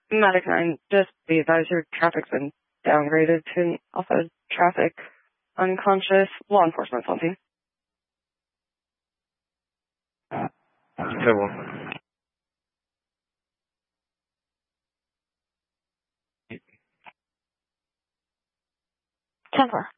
Medic 9, just be advised your traffic's been downgraded to an alpha traffic unconscious. Law enforcement's on scene. Terrible. 10-4.